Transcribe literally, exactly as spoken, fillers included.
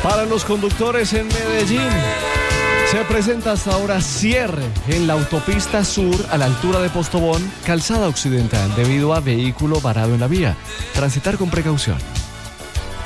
Para los conductores en Medellín, se presenta hasta ahora cierre en la autopista sur a la altura de Postobón, calzada occidental, debido a vehículo varado en la vía. Transitar con precaución.